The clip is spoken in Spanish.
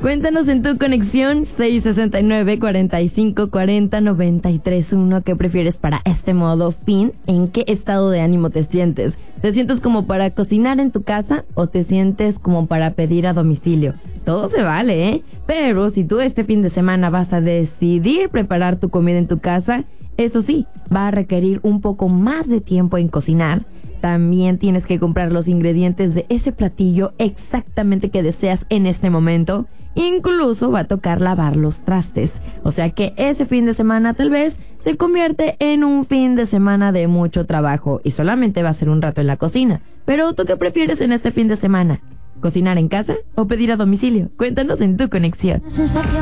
Cuéntanos en tu conexión 669-4540-931 qué prefieres para este modo fin, en qué estado de ánimo te sientes. ¿Te sientes como para cocinar en tu casa o te sientes como para pedir a domicilio? Todo se vale, ¿eh? Pero si tú este fin de semana vas a decidir preparar tu comida en tu casa, eso sí, va a requerir un poco más de tiempo en cocinar. También tienes que comprar los ingredientes de ese platillo exactamente que deseas en este momento. Incluso va a tocar lavar los trastes. O sea que ese fin de semana tal vez se convierte en un fin de semana de mucho trabajo y solamente va a ser un rato en la cocina. Pero ¿tú qué prefieres en este fin de semana? ¿Cocinar en casa o pedir a domicilio? Cuéntanos en tu conexión.